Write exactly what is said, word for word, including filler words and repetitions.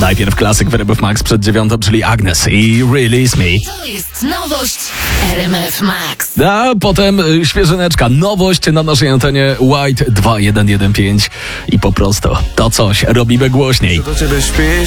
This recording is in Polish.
Najpierw klasyk w R M F Max przed dziewiątą, czyli Agnes i Release Me. To jest nowość R M F Max. A potem y, świeżyneczka, nowość na naszej antenie White dwa jeden jeden pięć i po prostu to coś robimy głośniej. Do ciebie śpi.